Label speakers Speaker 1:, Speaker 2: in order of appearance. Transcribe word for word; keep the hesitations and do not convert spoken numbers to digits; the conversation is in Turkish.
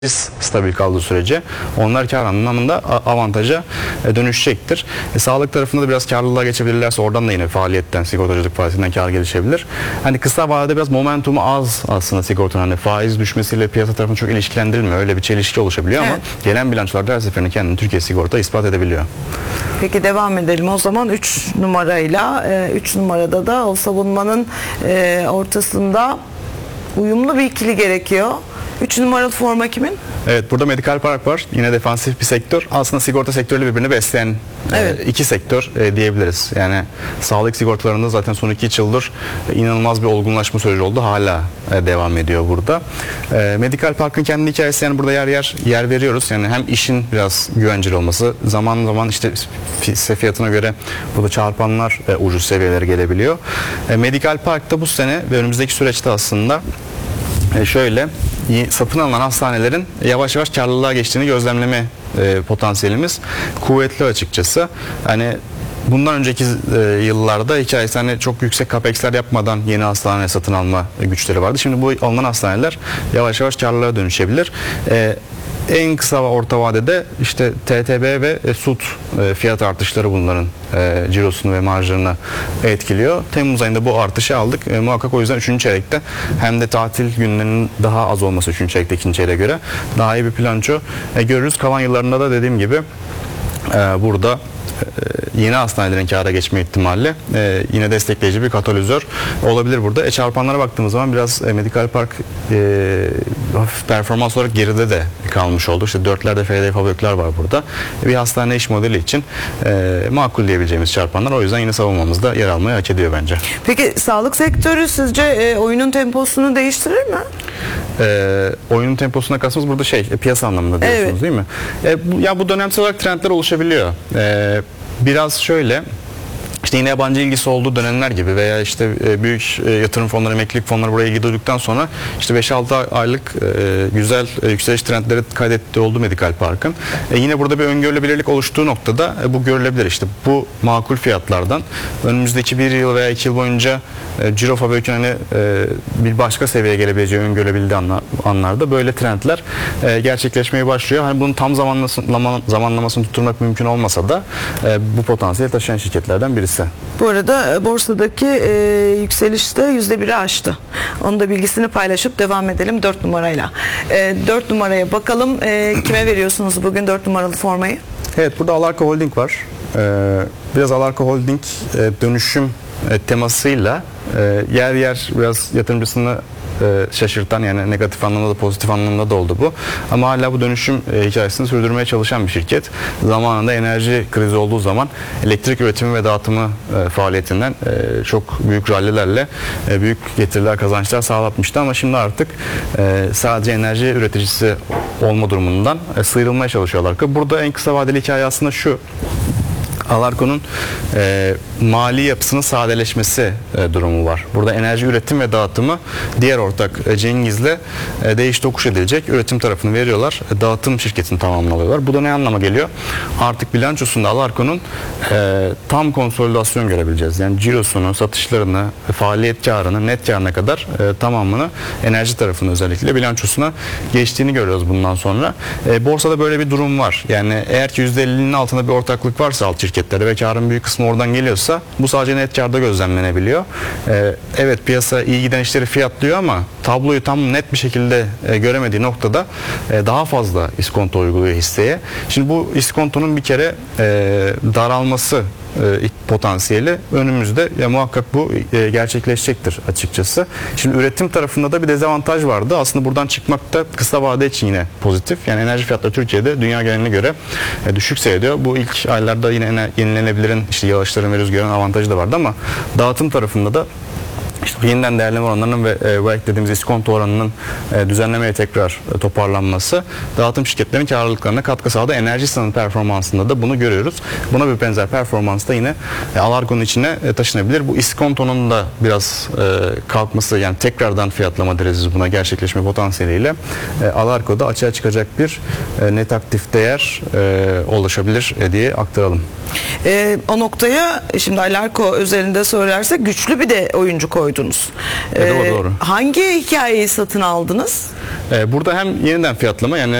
Speaker 1: stabil kaldığı sürece onlar kar anlamında avantaja dönüşecektir. E, sağlık tarafında da biraz karlılığa geçebilirlerse oradan da yine faaliyetten, sigortacılık faaliyetinden kar gelişebilir. Hani kısa vadede biraz momentumu az aslında sigortanın, hani faiz düşmesiyle piyasa tarafını çok ilişkilendirilmiyor. Öyle bir çelişki oluşabiliyor, evet. Ama gelen bilançolarda her seferinde kendini Türkiye Sigorta ispat edebiliyor.
Speaker 2: Peki devam edelim o zaman üç numarayla. üç numarada da o savunmanın ortasında uyumlu bir ikili gerekiyor. üç numaralı forma kimin?
Speaker 1: Evet, burada Medikal Park var. Yine defansif bir sektör. Aslında sigorta sektörüyle birbirini besleyen evet. e, iki sektör e, diyebiliriz. Yani sağlık sigortalarında zaten son iki üç yıldır e, inanılmaz bir olgunlaşma süreci oldu. Hala e, devam ediyor burada. E, Medikal Park'ın kendi hikayesi, yani burada yer yer yer veriyoruz. Yani hem işin biraz güvenceli olması, zaman zaman işte hisse fiyatına göre burada çarpanlar e, ucuz seviyelere gelebiliyor. E, Medikal Park'ta bu sene ve önümüzdeki süreçte aslında e, şöyle satın alınan hastanelerin yavaş yavaş karlılığa geçtiğini gözlemleme e, potansiyelimiz kuvvetli açıkçası. Hani bundan önceki e, yıllarda hikayesi hani çok yüksek kapex'ler yapmadan yeni hastane satın alma güçleri vardı. Şimdi bu alınan hastaneler yavaş yavaş karlılığa dönüşebilir. E, En kısa ve orta vadede işte T T B ve S U T e, fiyat artışları bunların e, cirosunu ve marjlarını etkiliyor. Temmuz ayında bu artışı aldık. E, muhakkak o yüzden üçüncü çeyrekte hem de tatil günlerinin daha az olması üçüncü çeyrekte ikinci çeyreğe göre daha iyi bir bilanço e, görürüz. Kalan yıllarında da dediğim gibi e, burada yeni hastanelerin kâra geçme ihtimali e, yine destekleyici bir katalizör olabilir burada. E, çarpanlara baktığımız zaman biraz e, Medikal Park e, hafif performans olarak geride de kalmış oldu. İşte dörtlerde F D fabrikler var burada. E, bir hastane iş modeli için e, makul diyebileceğimiz çarpanlar. O yüzden yine savunmamızda yer almayı hak ediyor bence.
Speaker 2: Peki sağlık sektörü sizce e, oyunun temposunu değiştirir mi?
Speaker 1: E, oyunun temposuna kastımız burada şey e, piyasa anlamında diyorsunuz, evet. Değil mi? E, bu, ya bu dönemsel olarak trendler oluşabiliyor. E, Biraz şöyle, işte yine yabancı ilgisi olduğu dönemler gibi veya işte büyük yatırım fonları, emeklilik fonları buraya ilgi duyduktan sonra işte beş altı aylık güzel yükseliş trendleri kaydettiği oldu Medikal Park'ın. E yine burada bir öngörülebilirlik oluştuğu noktada bu görülebilir. İşte bu makul fiyatlardan önümüzdeki bir yıl veya iki yıl boyunca ciro fabrikün hani bir başka seviyeye gelebileceği öngörülebildiği anlarda böyle trendler gerçekleşmeye başlıyor. Hani bunun tam zamanlamasını, zamanlamasını tutturmak mümkün olmasa da bu potansiyel taşıyan şirketlerden birisi.
Speaker 2: Bu arada borsadaki e, yükselişte yüzde biri aştı. Onun da bilgisini paylaşıp devam edelim dört numarayla. E, dört numaraya bakalım. E, kime veriyorsunuz bugün dört numaralı formayı?
Speaker 1: Evet, burada Alarko Holding var. E, biraz Alarko Holding e, dönüşüm e, temasıyla e, yer yer biraz yatırımcısını şaşırtan, yani negatif anlamda da pozitif anlamda da oldu bu. Ama hala bu dönüşüm e, hikayesini sürdürmeye çalışan bir şirket. Zamanında enerji krizi olduğu zaman elektrik üretimi ve dağıtımı e, faaliyetinden e, çok büyük rallilerle e, büyük getiriler, kazançlar sağlatmıştı ama şimdi artık e, sadece enerji üreticisi olma durumundan e, sıyrılmaya çalışıyorlar. Burada en kısa vadeli hikaye aslında şu: Alarko'nun e, mali yapısının sadeleşmesi e, durumu var. Burada enerji üretim ve dağıtımı diğer ortak e, Cengiz'le e, değiş tokuş edilecek. Üretim tarafını veriyorlar. E, dağıtım şirketini tamamını alıyorlar. Bu da ne anlama geliyor? Artık bilançosunda Alarko'nun e, tam konsolidasyon görebileceğiz. Yani cirosunu, satışlarını, e, faaliyet karını, net karına kadar e, tamamını enerji tarafının özellikle bilançosuna geçtiğini görüyoruz bundan sonra. E, borsada böyle bir durum var. Yani eğer ki yüzde ellinin altında bir ortaklık varsa alt şirketlerde ve karın büyük kısmı oradan geliyorsa bu sadece net karda gözlemlenebiliyor. Ee, evet, piyasa iyi giden işleri fiyatlıyor ama tabloyu tam net bir şekilde e, göremediği noktada e, daha fazla iskonto uyguluyor hisseye. Şimdi bu iskontonun bir kere e, daralması e, potansiyeli önümüzde. Ya, muhakkak bu e, gerçekleşecektir açıkçası. Şimdi üretim tarafında da bir dezavantaj vardı. Aslında buradan çıkmak da kısa vade için yine pozitif. Yani enerji fiyatları Türkiye'de dünya geneline göre e, düşük seyrediyor. Bu ilk aylarda yine yenilenebilirin, işte yağışların ve rüzgarın avantajı da vardı ama dağıtım tarafında da İşte yeniden değerleme oranlarının ve e, bu eklediğimiz iskonto oranının e, düzenlemeye tekrar e, toparlanması dağıtım şirketlerinin karlılıklarına katkı sağladı. Enerji sanı performansında da bunu görüyoruz. Buna bir benzer performans da yine e, Alarko'nun içine e, taşınabilir. Bu iskontonun da biraz e, kalkması, yani tekrardan fiyatlama deriz buna, gerçekleşme potansiyeliyle e, Alarko'da açığa çıkacak bir e, net aktif değer e, oluşabilir e, diye aktaralım.
Speaker 2: E, o noktaya şimdi Alarko özelinde söylersek güçlü bir de oyuncu koydu. koydunuz.
Speaker 1: E, doğru, doğru.
Speaker 2: Hangi hikayeyi satın aldınız?
Speaker 1: Ee, burada hem yeniden fiyatlama, yani